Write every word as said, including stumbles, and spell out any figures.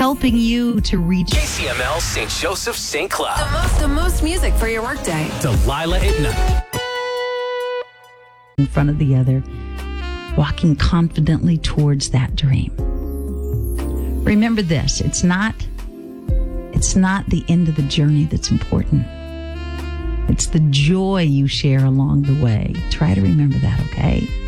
helping you to reach K C M L Saint Joseph Saint Cloud. The most, the most music for your workday. Delilah at night. in front of the other, walking confidently towards that dream. Remember this, it's not it's not the end of the journey that's important. It's the joy you share along the way. Try to remember that, okay?